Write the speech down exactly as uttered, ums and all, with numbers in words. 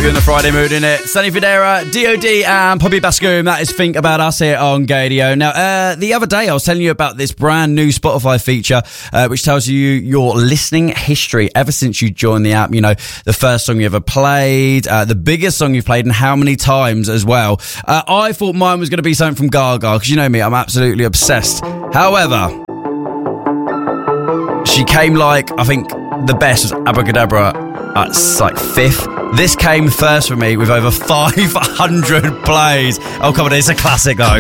got you in the Friday mood, innit? Sonny Fodera, D O D and Poppy Bascoom. That is Think About Us here on Gadio. Now, uh, the other day I was telling you about this brand new Spotify feature uh, which tells you your listening history ever since you joined the app. You know, the first song you ever played, uh, the biggest song you've played and how many times as well. Uh, I thought mine was going to be something from Gaga because you know me, I'm absolutely obsessed. However, she came like, I think the best was Abracadabra at like fifth. This came first for me with over five hundred plays. Oh, come on, it's a classic though.